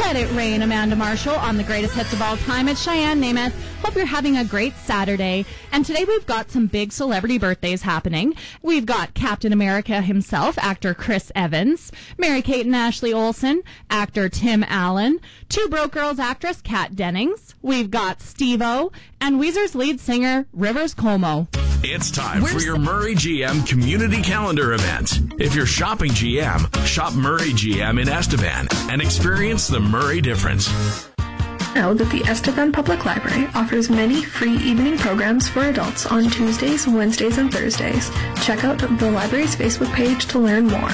Let It Rain, Amanda Marshall on the greatest hits of all time. It's Cheyenne Namath. Hope you're having a great Saturday. And today we've got some big celebrity birthdays happening. We've got Captain America himself, actor Chris Evans, Mary-Kate and Ashley Olsen, actor Tim Allen, Two Broke Girls actress Kat Dennings. We've got Steve-O, and Weezer's lead singer Rivers Cuomo. It's time for your Murray GM community calendar event. If you're shopping GM, shop Murray GM in Estevan and experience the Murray difference. Know that the Estevan Public Library offers many free evening programs for adults on Tuesdays, Wednesdays, and Thursdays. Check out the library's Facebook page to learn more.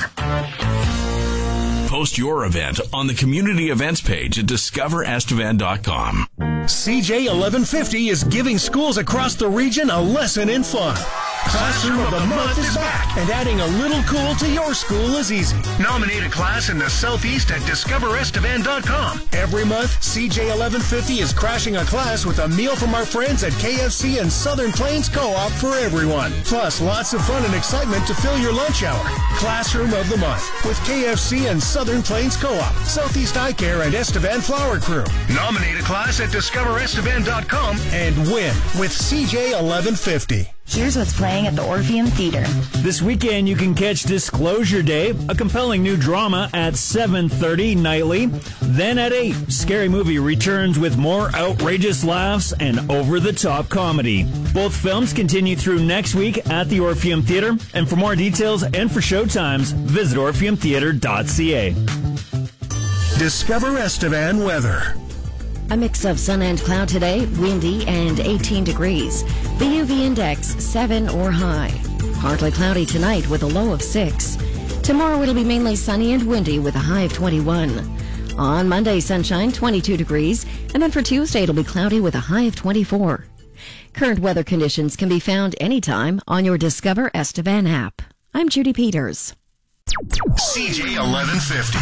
Post your event on the community events page at discoverestevan.com. CJ 1150 is giving schools across the region a lesson in fun. Classroom of the Month is back, and adding a little cool to your school is easy. Nominate a class in the Southeast at discoverestevan.com. Every month, CJ 1150 is crashing a class with a meal from our friends at KFC and Southern Plains Co-op for everyone. Plus, lots of fun and excitement to fill your lunch hour. Classroom of the Month with KFC and Southern Plains Co-op, Southeast Eye Care, and Estevan Flower Crew. Nominate a class at discoverestevan.com and win with CJ 1150. Here's what's playing at the Orpheum Theater. This weekend, you can catch Disclosure Day, a compelling new drama at 7:30 nightly. Then at 8, Scary Movie returns with more outrageous laughs and over-the-top comedy. Both films continue through next week at the Orpheum Theater. And for more details and for showtimes, visit orpheumtheater.ca. Discover Estevan weather. A mix of sun and cloud today, windy and 18 degrees. The UV index 7 or high. Partly cloudy tonight with a low of 6. Tomorrow it'll be mainly sunny and windy with a high of 21. On Monday, sunshine, 22 degrees. And then for Tuesday, it'll be cloudy with a high of 24. Current weather conditions can be found anytime on your Discover Estevan app. I'm Judy Peters. CJ 1150.